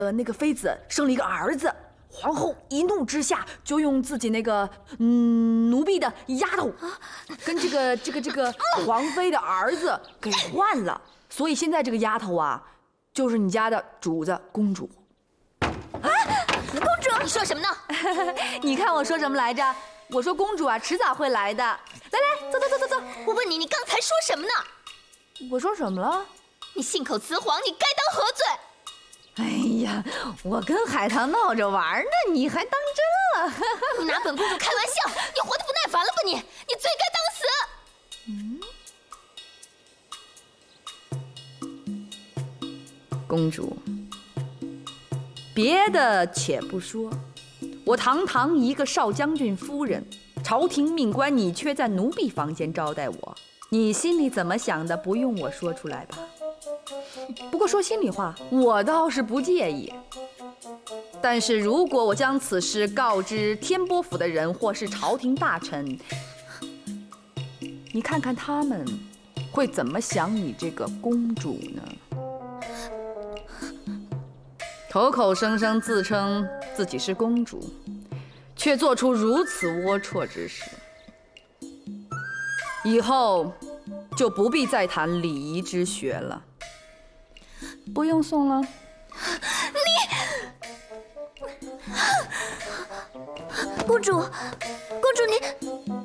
那个妃子生了一个儿子，皇后一怒之下就用自己那个奴婢的丫头，跟这个皇妃的儿子给换了，所以现在这个丫头啊，就是你家的主子公主。 啊，公主，你说什么呢？ 你看我说什么来着？我说公主啊，迟早会来的。来，走。 我问你，你刚才说什么呢？ 我说什么了？ 你信口雌黄，你该当何罪？ 哎呀，我跟海棠闹着玩呢，你还当真了？ 你拿本公主开玩笑，你活得不耐烦了吧你？你罪该当死！ 公主，别的且不说，我堂堂一个少将军夫人，朝廷命官，你却在奴婢房间招待我，你心里怎么想的？不用我说出来吧。不过说心里话，我倒是不介意。但是如果我将此事告知天波府的人或是朝廷大臣，你看看他们会怎么想你这个公主呢？口口声声自称自己是公主，却做出如此龌龊之事，以后就不必再谈礼仪之学了。不用送了。 公主你。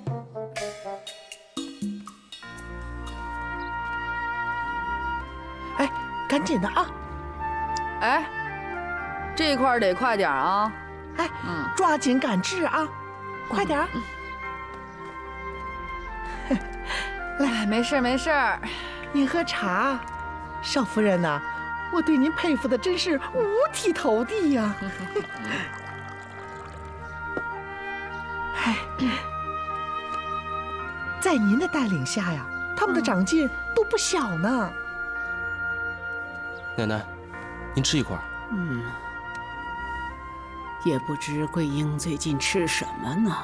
哎，赶紧的啊！ 哎，这块得快点啊！ 哎，抓紧赶制啊！快点儿！ 来，没事。 您喝茶。少夫人呐，我对您佩服的真是五体投地呀！哎，在您的带领下呀，他们的长进都不小呢。 奶奶，您吃一块。 也不知桂英最近吃什么呢？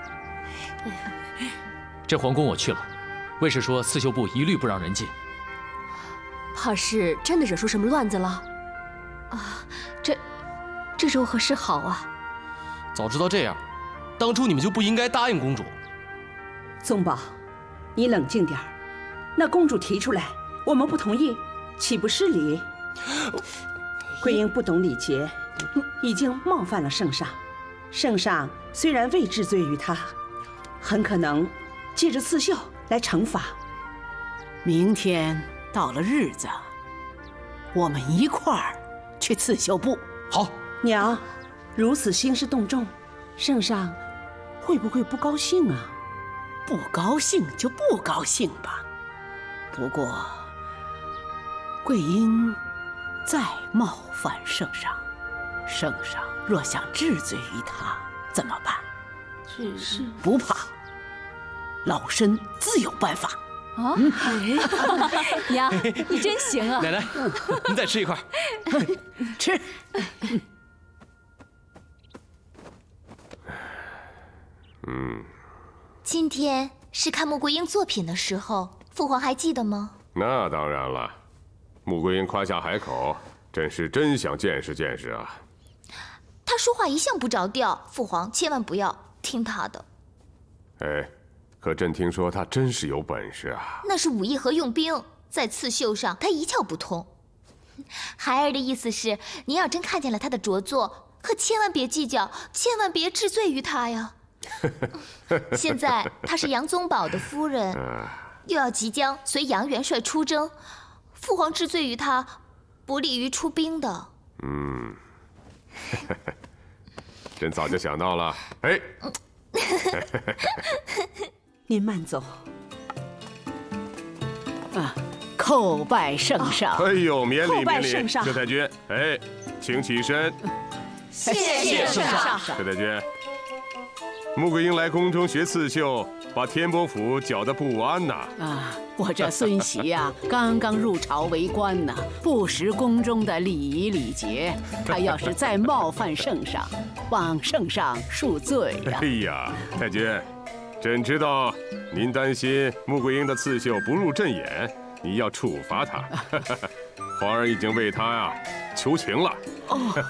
这皇宫我去了，卫士说刺绣部一律不让人进。 怕是真的惹出什么乱子了？啊，这如何是好啊？ 早知道这样，当初你们就不应该答应公主。 宗宝，你冷静点儿。那公主提出来，我们不同意，岂不失礼？桂英不懂礼节，已经冒犯了圣上。圣上虽然未治罪于她，很可能借着刺绣来惩罚。明天到了日子，我们一块儿去刺绣部。 好， 娘，如此兴师动众，圣上会不会不高兴啊？不高兴就不高兴吧。不过，桂英再冒犯圣上，圣上若想治罪于他，怎么办？是不怕，老身自有办法。 啊，娘，你真行啊！ 奶奶，您再吃一块。 吃。 今天是看穆桂英作品的时候，父皇还记得吗？ 那当然了，穆桂英夸下海口，真想见识见识啊。 她说话一向不着调，父皇千万不要听她的。 哎，可朕听说她真是有本事啊。 那是武艺和用兵，在刺绣上她一窍不通。孩儿的意思是，您要真看见了她的着作，可千万别计较，千万别治罪于她呀。现在她是杨宗保的夫人，又要即将随杨元帅出征，父皇治罪于她，不利于出兵的。 朕早就想到了。哎， 您慢走。啊，叩拜圣上！ 哎呦，免礼叩拜免礼， 圣上！ 佘太君，哎，请起身。 谢谢圣上！ 佘太君，穆桂英来宫中学刺绣，把天波府搅得不安呐。 啊，我这孙媳呀，刚刚入朝为官呢，不识宫中的礼仪礼节。她要是再冒犯圣上，望圣上恕罪呀！ 哎呀，太君，朕知道您担心穆桂英的刺绣不入朕眼，你要处罚她。皇儿已经为她呀求情了。